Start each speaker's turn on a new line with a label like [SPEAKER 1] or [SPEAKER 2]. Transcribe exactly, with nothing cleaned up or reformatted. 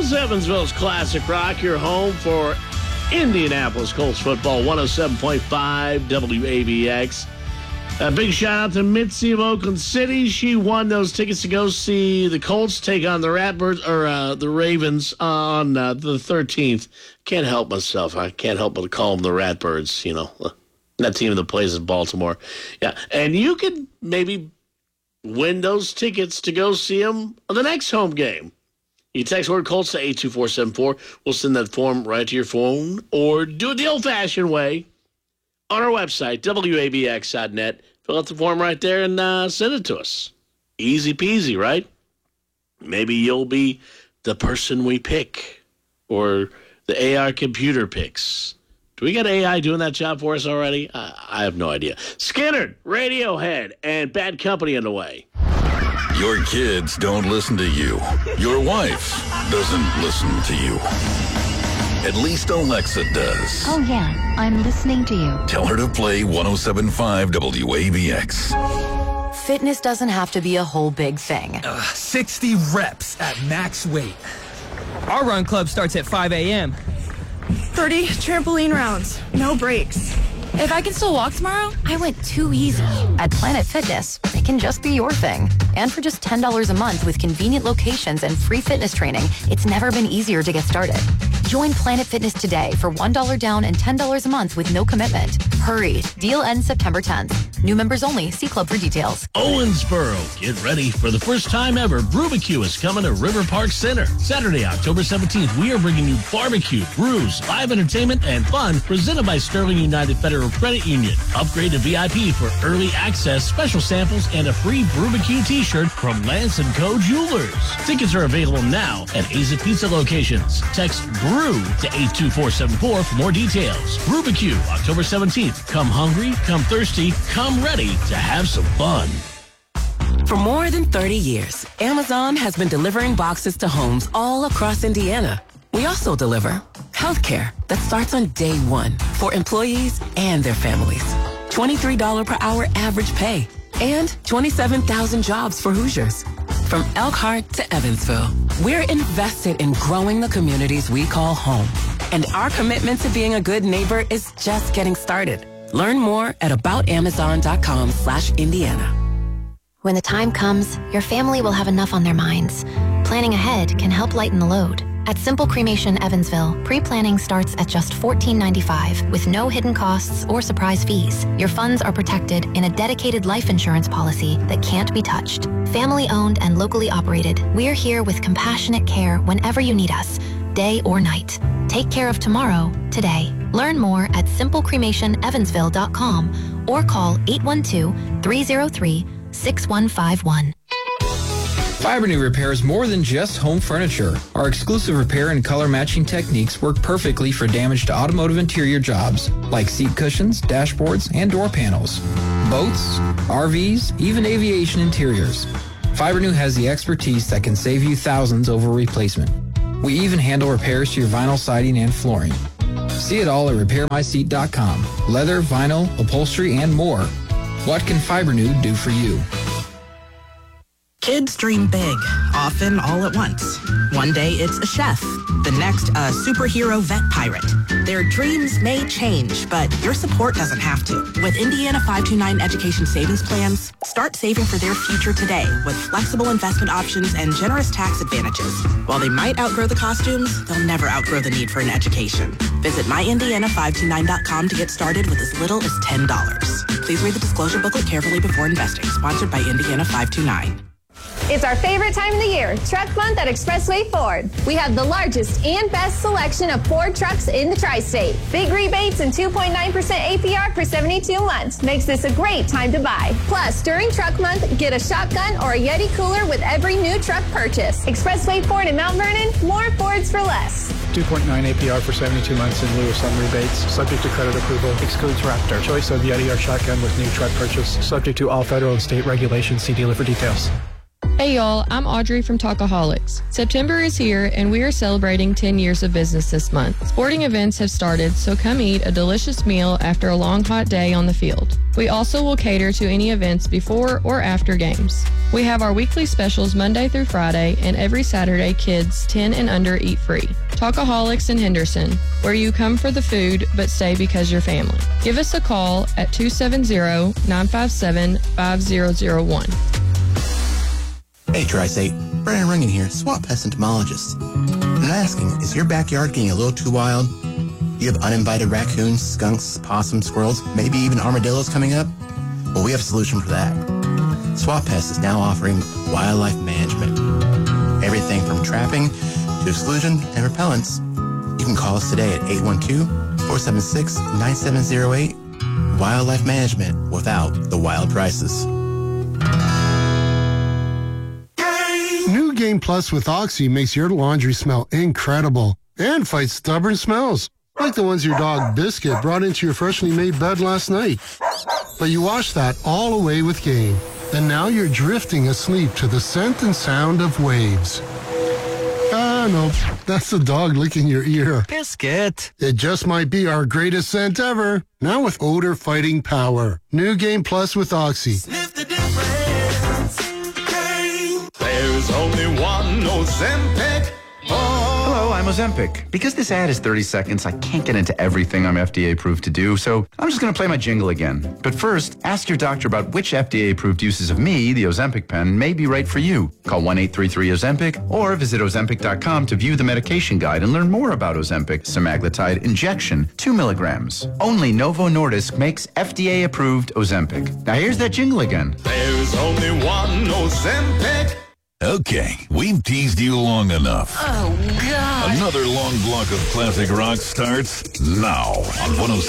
[SPEAKER 1] is Evansville's Classic Rock, your home for Indianapolis Colts football, one oh seven point five W A B X. A big shout out to Mitzi of Oakland City. She won those tickets to go see the Colts take on the Ratbirds or uh, the Ravens on uh, the thirteenth. Can't help myself. I can't help but call them the Ratbirds. You know, that team that plays in Baltimore. Yeah, and you could maybe win those tickets to go see them on the next home game. You text word Colts to eight two four seven four. We'll send that form right to your phone, or do it the old-fashioned way on our website, W A B X dot net. Fill out the form right there and uh, send it to us. Easy peasy, right? Maybe you'll be the person we pick, or the A I computer picks. Do we got A I doing that job for us already? Uh, I have no idea. Skinner, Radiohead, and Bad Company on the way.
[SPEAKER 2] Your kids don't listen to you. Your wife doesn't listen to you. At least Alexa does.
[SPEAKER 3] Oh, yeah. I'm listening to you.
[SPEAKER 2] Tell her to play one oh seven point five W A B X.
[SPEAKER 4] Fitness doesn't have to be a whole big thing.
[SPEAKER 5] Uh, sixty reps at max weight. Our run club starts at five a.m.
[SPEAKER 6] thirty trampoline rounds. No breaks.
[SPEAKER 4] If I can still walk tomorrow, I went too easy. At Planet Fitness, it can just be your thing. And for just ten dollars a month with convenient locations and free fitness training, it's never been easier to get started. Join Planet Fitness today for one dollar down and ten dollars a month with no commitment. Hurry. Deal ends September tenth. New members only. See club for details.
[SPEAKER 1] Owensboro. Get ready for the first time ever. Brubacue is coming to River Park Center. Saturday, October seventeenth, we are bringing you barbecue, brews, live entertainment, and fun presented by Sterling United Federal Credit Union. Upgrade to V I P for early access, special samples, and a free Brubacue t-shirt from Lance and Co. Jewelers. Tickets are available now at Aza Pizza locations. Text BREW to eight two four seven four for more details. Brubacue, October seventeenth. Come hungry, come thirsty, come ready to have some fun.
[SPEAKER 7] For more than thirty years, Amazon has been delivering boxes to homes all across Indiana. We also deliver healthcare that starts on day one for employees and their families. twenty-three dollars per hour average pay and twenty-seven thousand jobs for Hoosiers. From Elkhart to Evansville, we're invested in growing the communities we call home. And our commitment to being a good neighbor is just getting started. Learn more at aboutamazon.com slash Indiana.
[SPEAKER 3] When the time comes, your family will have enough on their minds. Planning ahead can help lighten the load. At Simple Cremation Evansville, pre-planning starts at just fourteen ninety-five with no hidden costs or surprise fees. Your funds are protected in a dedicated life insurance policy that can't be touched. Family-owned and locally operated, we're here with compassionate care whenever you need us, day or night. Take care of tomorrow, today. Learn more at simple cremation evansville dot com or call eight one two, three oh three, six one five one.
[SPEAKER 8] Fibrenew repairs more than just home furniture. Our exclusive repair and color matching techniques work perfectly for damage to automotive interior jobs, like seat cushions, dashboards, and door panels. Boats, R Vs, even aviation interiors. Fibrenew has the expertise that can save you thousands over replacement. We even handle repairs to your vinyl siding and flooring. See it all at repair my seat dot com. Leather, vinyl, upholstery, and more. What can Fibrenew do for you?
[SPEAKER 9] Kids dream big, often all at once. One day it's a chef, the next a superhero vet pirate. Their dreams may change, but your support doesn't have to. With Indiana five two nine Education Savings Plans, start saving for their future today with flexible investment options and generous tax advantages. While they might outgrow the costumes, they'll never outgrow the need for an education. Visit my indiana five two nine dot com to get started with as little as ten dollars. Please read the disclosure booklet carefully before investing. Sponsored by Indiana five two nine.
[SPEAKER 10] It's our favorite time of the year, Truck Month at Expressway Ford. We have the largest and best selection of Ford trucks in the tri-state. Big rebates and two point nine percent A P R for seventy-two months makes this a great time to buy. Plus, during Truck Month, get a shotgun or a Yeti cooler with every new truck purchase. Expressway Ford in Mount Vernon, more Fords for less.
[SPEAKER 11] two point nine A P R for seventy-two months in lieu of some rebates. Subject to credit approval. Excludes Raptor. Choice of Yeti or shotgun with new truck purchase. Subject to all federal and state regulations. See dealer for details.
[SPEAKER 12] Hey y'all, I'm Audrey from Talkaholics. September is here and we are celebrating ten years of business this month. Sporting events have started, so come eat a delicious meal after a long hot day on the field. We also will cater to any events before or after games. We have our weekly specials Monday through Friday, and every Saturday kids ten and under eat free. Talkaholics in Henderson, where you come for the food but stay because you're family. Give us a call at two seven zero, nine five seven, five zero zero one.
[SPEAKER 13] Hey, Tri-State. Brandon Rungan here, Swamp Pest Entomologist. I'm asking, is your backyard getting a little too wild? Do you have uninvited raccoons, skunks, possums, squirrels, maybe even armadillos coming up? Well, we have a solution for that. Swamp Pest is now offering wildlife management. Everything from trapping to exclusion and repellents. You can call us today at eight one two, four seven six, nine seven zero eight. Wildlife management without the wild prices.
[SPEAKER 14] New Game Plus with Oxy makes your laundry smell incredible and fights stubborn smells, like the ones your dog Biscuit brought into your freshly made bed last night. But you washed that all away with Game, and now you're drifting asleep to the scent and sound of waves. Ah, no, that's the dog licking your ear.
[SPEAKER 15] Biscuit.
[SPEAKER 14] It just might be our greatest scent ever, now with odor-fighting power. New Game Plus with Oxy.
[SPEAKER 16] Sniff the difference. There's only one Ozempic. Oh.
[SPEAKER 17] Hello, I'm Ozempic. Because this ad is thirty seconds, I can't get into everything I'm F D A approved to do, so I'm just going to play my jingle again. But first, ask your doctor about which F D A approved uses of me, the Ozempic pen, may be right for you. Call one eight three three Ozempic or visit Ozempic dot com to view the medication guide and learn more about Ozempic semaglutide injection, two milligrams. Only Novo Nordisk makes F D A approved Ozempic. Now here's that jingle again.
[SPEAKER 16] There's only one Ozempic.
[SPEAKER 2] Okay, we've teased you long enough.
[SPEAKER 16] Oh, God.
[SPEAKER 2] Another long block of classic rock starts now on one oh seven.